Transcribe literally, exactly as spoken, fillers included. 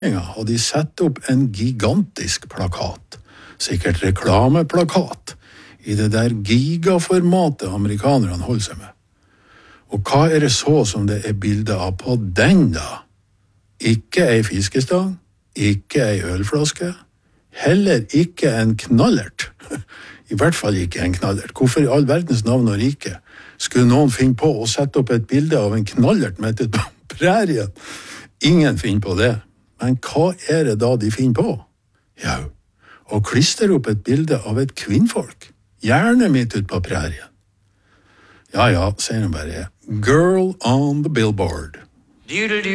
og de setter opp en gigantisk plakat, sikkert reklameplakat, i det der gigaformatet amerikanerne holder seg med. Og hva er det så som det er bilder av på den da? Ikke ei fiskestang, ikke ei ølflaske, heller ikke en knallert. I hvert fall ikke en knallert. Hvorfor i all verdens navn og rike skulle noen finne på å sette opp et bilde av en knallert med et på prærien? Ingen finner på det. Men hva er det da de finner på? Ja, og klister opp et bilde av et kvinnfolk, gjerne midt ut på prærien. Ja, ja, sier de bare, girl on the billboard.